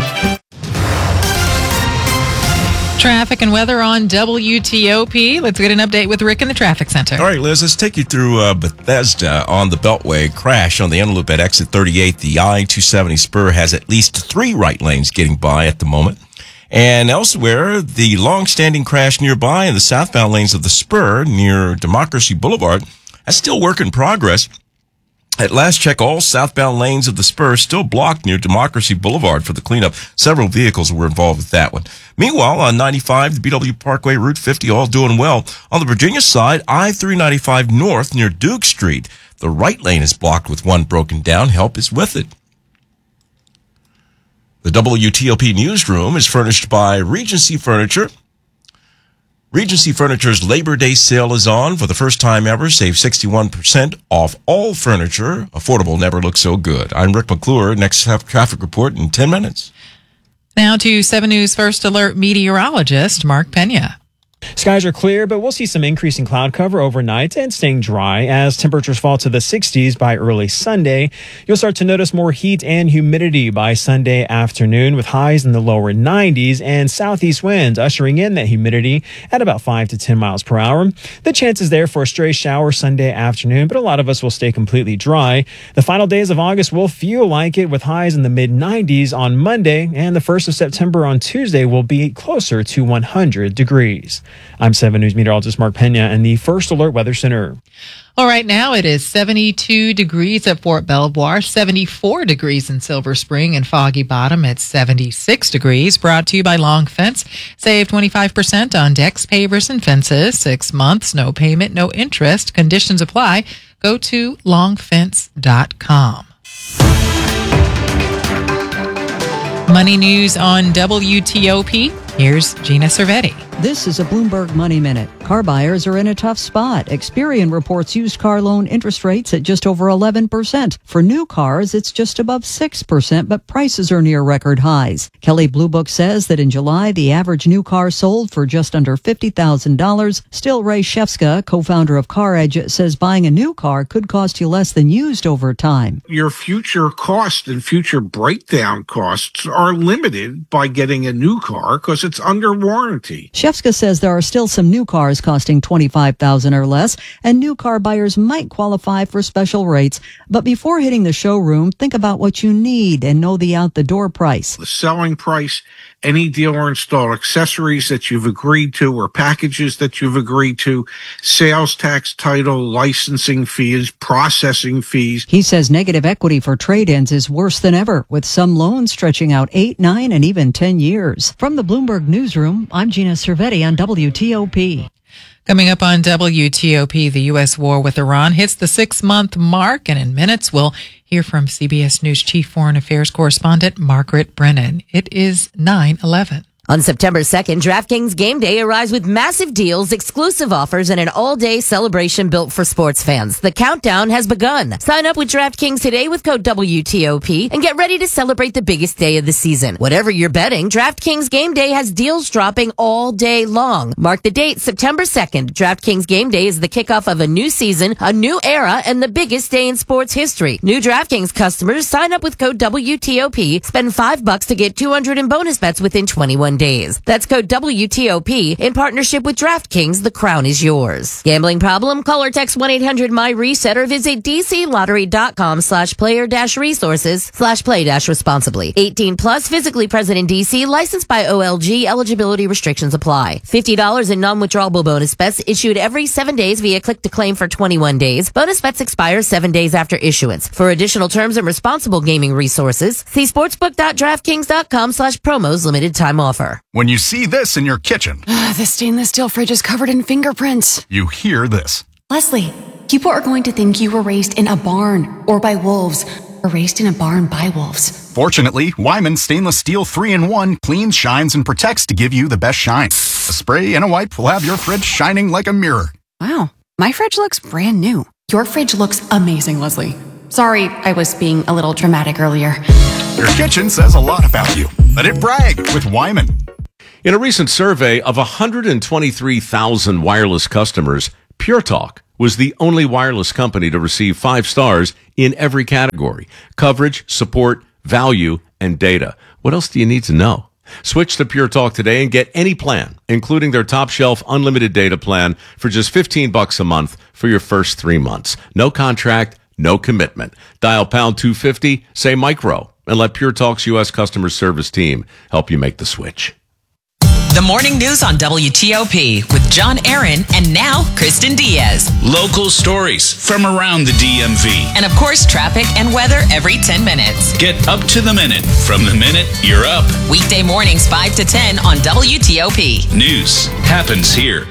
Traffic and weather on W T O P. Let's get an update with Rick in the traffic center. All right, Liz, let's take you through uh, Bethesda on the Beltway. Crash on the end loop at exit thirty-eight. The I two seventy spur has at least three right lanes getting by at the moment. And elsewhere, the long-standing crash nearby in the southbound lanes of the spur near Democracy Boulevard, that's still work in progress. At last check, all southbound lanes of the spur still blocked near Democracy Boulevard for the cleanup. Several vehicles were involved with that one. Meanwhile, on ninety-five, the B W Parkway, Route fifty, all doing well. On the Virginia side, I three ninety-five north near Duke Street. The right lane is blocked with one broken down. Help is with it. The W T O P newsroom is furnished by Regency Furniture. Regency Furniture's Labor Day sale is on. For the first time ever, save sixty-one percent off all furniture. Affordable never looks so good. I'm Rick McClure. Next traffic report in ten minutes. Now to seven News First Alert meteorologist Mark Pena. Skies are clear, but we'll see some increasing cloud cover overnight and staying dry as temperatures fall to the sixties by early Sunday. You'll start to notice more heat and humidity by Sunday afternoon with highs in the lower nineties and southeast winds ushering in that humidity at about five to ten miles per hour. The chance is there for a stray shower Sunday afternoon, but a lot of us will stay completely dry. The final days of August will feel like it with highs in the mid nineties on Monday, and the first of September on Tuesday will be closer to one hundred degrees. I'm seven News meteorologist Mark Pena in the First Alert Weather Center. All right, now it is seventy-two degrees at Fort Belvoir, seventy-four degrees in Silver Spring and Foggy Bottom at seventy-six degrees. Brought to you by Long Fence. Save twenty-five percent on decks, pavers, and fences. Six months, no payment, no interest. Conditions apply. Go to long fence dot com. Money news on W T O P. Here's Gina Cervetti. This is a Bloomberg Money Minute. Car buyers are in a tough spot. Experian reports used car loan interest rates at just over eleven percent. For new cars, it's just above six percent, but prices are near record highs. Kelley Blue Book says that in July, the average new car sold for just under fifty thousand dollars. Still, Ray Shefska, co-founder of CarEdge, says buying a new car could cost you less than used over time. Your future cost and future breakdown costs are limited by getting a new car because it's under warranty. Shefska says there are still some new cars costing twenty-five thousand dollars or less, and new car buyers might qualify for special rates. But before hitting the showroom, think about what you need and know the out-the-door price. The selling price, any dealer installed accessories that you've agreed to or packages that you've agreed to, sales tax, title, licensing fees, processing fees. He says negative equity for trade-ins is worse than ever, with some loans stretching out eight, nine, and even ten years. From the Bloomberg Newsroom, I'm Gina Cervetti on W T O P. Coming up on W T O P, the U S war with Iran hits the six-month mark, and in minutes we'll hear from C B S News Chief Foreign Affairs Correspondent Margaret Brennan. It is nine eleven. On September second, DraftKings Game Day arrives with massive deals, exclusive offers, and an all-day celebration built for sports fans. The countdown has begun. Sign up with DraftKings today with code W T O P and get ready to celebrate the biggest day of the season. Whatever you're betting, DraftKings Game Day has deals dropping all day long. Mark the date, September second. DraftKings Game Day is the kickoff of a new season, a new era, and the biggest day in sports history. New DraftKings customers sign up with code W T O P, spend five bucks to get two hundred in bonus bets within twenty-one days. That's code W T O P in partnership with DraftKings. The crown is yours. Gambling problem? Call or text one eight hundred my reset or visit dclottery.com slash player dash resources slash play dash responsibly. eighteen plus, physically present in D C, licensed by O L G. Eligibility restrictions apply. fifty dollars in non-withdrawable bonus bets issued every seven days via click to claim for twenty-one days. Bonus bets expire seven days after issuance. For additional terms and responsible gaming resources, see sportsbook.draftkings.com slash promos. Limited time offer. When you see this in your kitchen, The stainless steel fridge is covered in fingerprints. you hear this. Leslie, people are going to think you were raised in a barn or by wolves or raised in a barn by wolves. Fortunately, Wyman Stainless Steel three in one cleans, shines, and protects to give you the best shine. A spray and a wipe will have your fridge shining like a mirror. Wow, my fridge looks brand new. Your fridge looks amazing, Leslie. Sorry, I was being a little dramatic earlier. Your kitchen says a lot about you. Let it brag with Wyman. In a recent survey of one hundred twenty-three thousand wireless customers, Pure Talk was the only wireless company to receive five stars in every category: coverage, support, value, and data. What else do you need to know? Switch to Pure Talk today and get any plan, including their top shelf unlimited data plan, for just fifteen bucks a month for your first three months. No contract, no commitment. Dial pound two fifty, say micro, and let Pure Talk's U S customer service team help you make the switch. The morning news on W T O P with John Aaron and now Kristen Diaz. Local stories from around the D M V. And of course, traffic and weather every ten minutes. Get up to the minute from the minute you're up. Weekday mornings five to ten on W T O P. News happens here.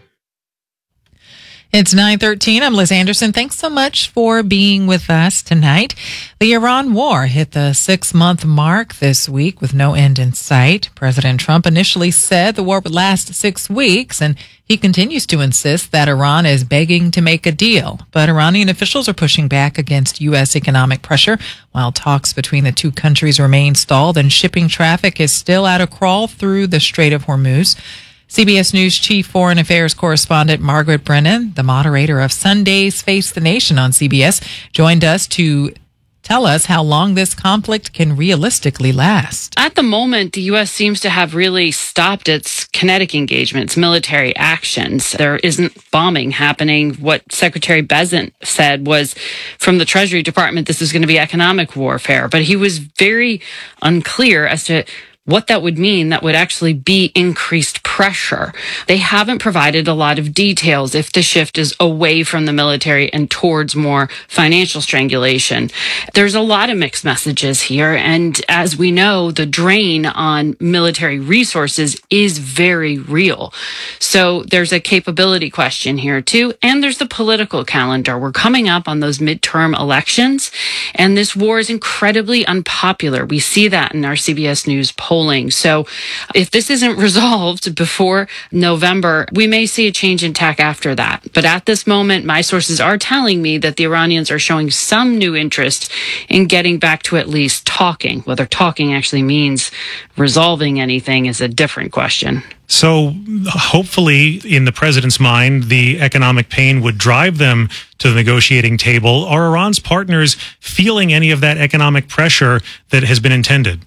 It's nine thirteen. I'm Liz Anderson. Thanks so much for being with us tonight. The Iran war hit the six-month mark this week with no end in sight. President Trump initially said the war would last six weeks, and he continues to insist that Iran is begging to make a deal. But Iranian officials are pushing back against U S economic pressure, while talks between the two countries remain stalled and shipping traffic is still at a crawl through the Strait of Hormuz. C B S News Chief Foreign Affairs Correspondent Margaret Brennan, the moderator of Sunday's Face the Nation on C B S, joined us to tell us how long this conflict can realistically last. At the moment, the U S seems to have really stopped its kinetic engagements, military actions. There isn't bombing happening. What Secretary Bessent said was from the Treasury Department, this is going to be economic warfare. But he was very unclear as to what that would mean. That would actually be increased pressure. They haven't provided a lot of details if the shift is away from the military and towards more financial strangulation. There's a lot of mixed messages here. And as we know, the drain on military resources is very real. So there's a capability question here too. And there's the political calendar. We're coming up on those midterm elections, and this war is incredibly unpopular. We see that in our C B S News polling. So if this isn't resolved before November, we may see a change in tack after that. But at this moment, my sources are telling me that the Iranians are showing some new interest in getting back to at least talking. Whether talking actually means resolving anything is a different question. So hopefully, in the president's mind, the economic pain would drive them to the negotiating table. Are Iran's partners feeling any of that economic pressure that has been intended?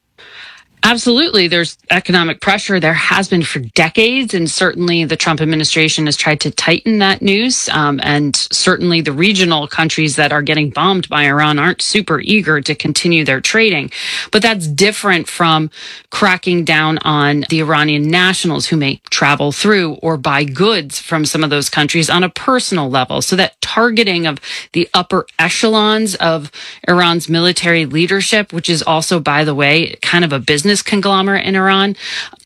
Absolutely. There's economic pressure. There has been for decades, and certainly the Trump administration has tried to tighten that noose. Um, and certainly the regional countries that are getting bombed by Iran aren't super eager to continue their trading. But that's different from cracking down on the Iranian nationals who may travel through or buy goods from some of those countries on a personal level. So that targeting of the upper echelons of Iran's military leadership, which is also, by the way, kind of a business conglomerate in Iran,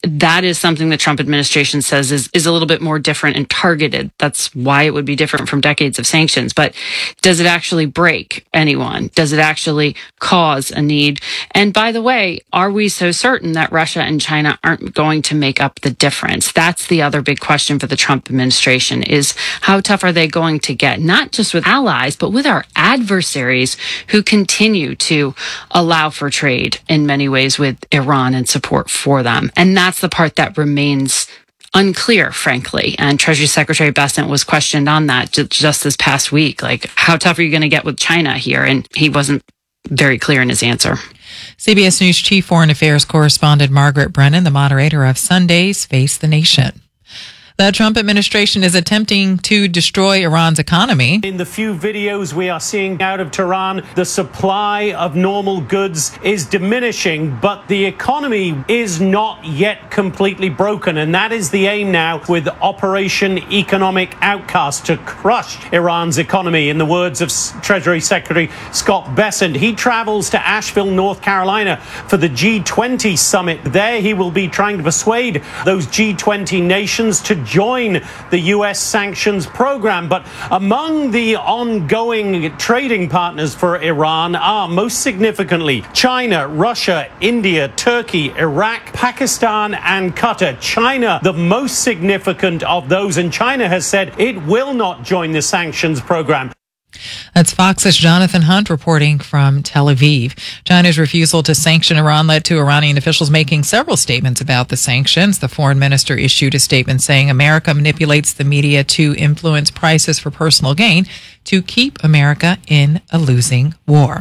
that is something the Trump administration says is, is a little bit more different and targeted. That's why it would be different from decades of sanctions. But does it actually break anyone? Does it actually cause a need? And by the way, are we so certain that Russia and China aren't going to make up the difference? That's the other big question for the Trump administration, is how tough are they going to get, not just with allies, but with our adversaries who continue to allow for trade in many ways with Iran and support for them. And that's the part that remains unclear, frankly. And Treasury Secretary Bessent was questioned on that just this past week. Like, how tough are you going to get with China here? And he wasn't very clear in his answer. C B S News Chief Foreign Affairs Correspondent Margaret Brennan, the moderator of Sunday's Face the Nation. The Trump administration is attempting to destroy Iran's economy. In the few videos we are seeing out of Tehran, the supply of normal goods is diminishing, but the economy is not yet completely broken. And that is the aim now with Operation Economic Outcast, to crush Iran's economy. In the words of Treasury Secretary Scott Bessent, he travels to Asheville, North Carolina for the G twenty summit. There he will be trying to persuade those G twenty nations to join the U S sanctions program. But among the ongoing trading partners for Iran are, most significantly, China, Russia, India, Turkey, Iraq, Pakistan, and Qatar. China, the most significant of those, and China has said it will not join the sanctions program. That's Fox's Jonathan Hunt reporting from Tel Aviv. China's refusal to sanction Iran led to Iranian officials making several statements about the sanctions. The foreign minister issued a statement saying America manipulates the media to influence prices for personal gain to keep America in a losing war.